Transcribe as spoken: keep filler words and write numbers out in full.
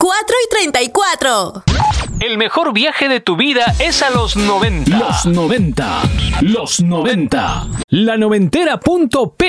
cuatro y treinta y cuatro. El mejor viaje de tu vida es a los noventa. Los noventa. Los noventa. La noventera punto p